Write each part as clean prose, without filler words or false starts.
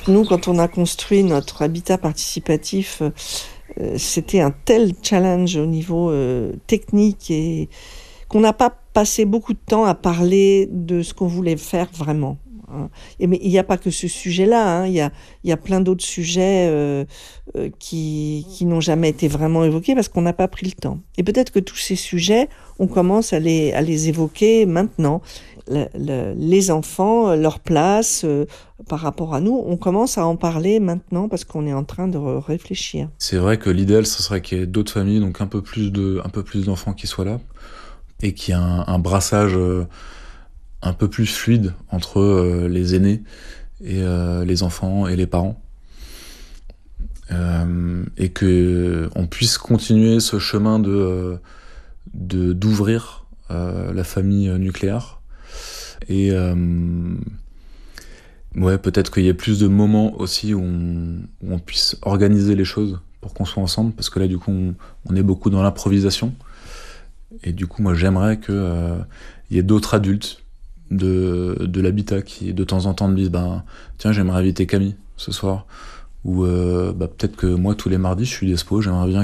Nous, quand on a construit notre habitat participatif, c'était un tel challenge au niveau technique et qu'on n'a pas passé beaucoup de temps à parler de ce qu'on voulait faire vraiment. Hein. Mais il n'y a pas que ce sujet-là, hein. Il y a plein d'autres sujets qui n'ont jamais été vraiment évoqués parce qu'on n'a pas pris le temps. Et peut-être que tous ces sujets, on commence à les évoquer maintenant. Les enfants, leur place par rapport à nous, on commence à en parler maintenant parce qu'on est en train de réfléchir. C'est vrai que l'idéal, ce serait qu'il y ait d'autres familles, donc un peu plus d'enfants qui soient là, et qu'il y ait un brassage un peu plus fluide entre les aînés et les enfants et les parents. Et que on puisse continuer ce chemin d'ouvrir la famille nucléaire. Et ouais, peut-être qu'il y ait plus de moments aussi où on puisse organiser les choses pour qu'on soit ensemble, parce que là du coup on est beaucoup dans l'improvisation. Et du coup moi j'aimerais que y ait d'autres adultes de l'habitat qui de temps en temps me disent tiens, j'aimerais inviter Camille ce soir, ou peut-être que moi tous les mardis je suis dispo, j'aimerais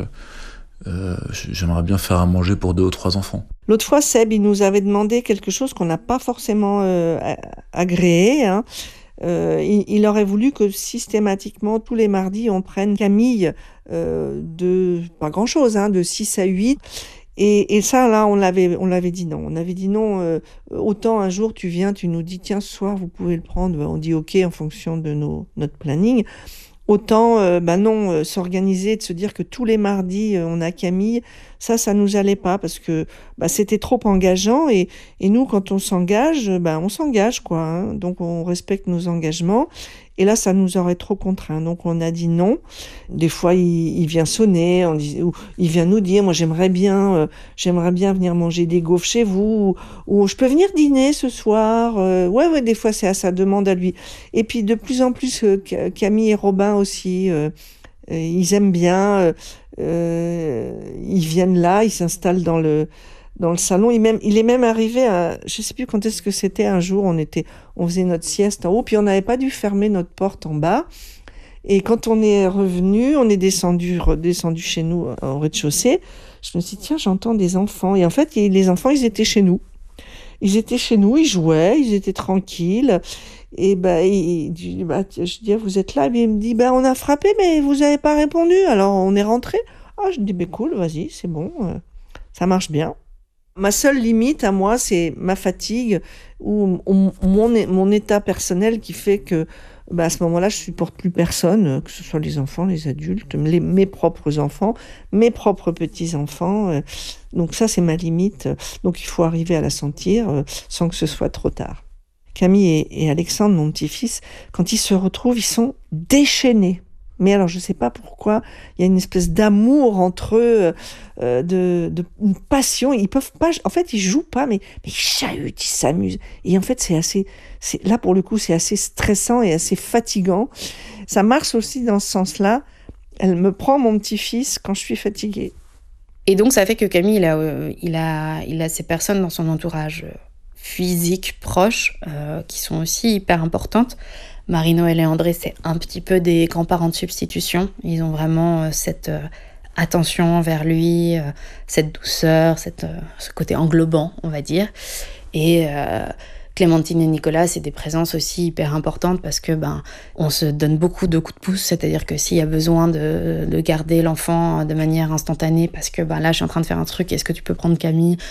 bien faire à manger pour 2 ou 3 enfants. L'autre fois, Seb, il nous avait demandé quelque chose qu'on n'a pas forcément agréé. Hein. Il aurait voulu que systématiquement, tous les mardis, on prenne Camille de, pas grand-chose, hein, de 6 à 8. Et ça, là, on l'avait dit non. On avait dit non, autant un jour tu viens, tu nous dis, tiens, ce soir, vous pouvez le prendre. On dit OK en fonction de notre planning. Autant, non, s'organiser, de se dire que tous les mardis, on a Camille, ça nous allait pas parce que c'était trop engageant et nous, quand on s'engage, on s'engage, quoi. Hein. Donc, on respecte nos engagements. Et là, ça nous aurait trop contraint. Donc, on a dit non. Des fois, il vient sonner, ou il vient nous dire, moi, j'aimerais bien venir manger des gaufres chez vous, ou je peux venir dîner ce soir. Ouais, des fois, c'est à sa demande à lui. Et puis, de plus en plus, Camille et Robin aussi, ils aiment bien. Ils viennent là, ils s'installent dans le salon. Il est même arrivé à, je sais plus quand est-ce que c'était, un jour, on faisait notre sieste en haut, puis on n'avait pas dû fermer notre porte en bas. Et quand on est revenu, on est redescendu chez nous au rez-de-chaussée. Je me suis dit, tiens, j'entends des enfants. Et en fait, les enfants, ils étaient chez nous. Ils jouaient, ils étaient tranquilles. Et je dis, vous êtes là? Et il me dit, on a frappé, mais vous n'avez pas répondu. Alors, on est rentré. Ah, je dis, cool, vas-y, c'est bon, ça marche bien. Ma seule limite à moi, c'est ma fatigue ou mon état personnel qui fait que à ce moment-là, je supporte plus personne, que ce soit les enfants, les adultes, mes propres enfants, mes propres petits-enfants. Donc ça, c'est ma limite. Donc il faut arriver à la sentir sans que ce soit trop tard. Camille et Alexandre, mon petit-fils, quand ils se retrouvent, ils sont déchaînés. Mais alors, je ne sais pas pourquoi, il y a une espèce d'amour entre eux, une passion. Ils peuvent pas, en fait, ils jouent pas, mais ils chahutent, ils s'amusent. Et en fait, là, pour le coup, c'est assez stressant et assez fatigant. Ça marche aussi dans ce sens-là. Elle me prend mon petit-fils quand je suis fatiguée. Et donc, ça fait que Camille, il a ces personnes dans son entourage physique proche qui sont aussi hyper importantes. Marie-Noël et André, c'est un petit peu des grands-parents de substitution. Ils ont vraiment cette attention envers lui, cette douceur, ce côté englobant, on va dire. Et Clémentine et Nicolas, c'est des présences aussi hyper importantes parce que on se donne beaucoup de coups de pouce, c'est-à-dire que s'il y a besoin de garder l'enfant de manière instantanée parce que là je suis en train de faire un truc, est-ce que tu peux prendre Camille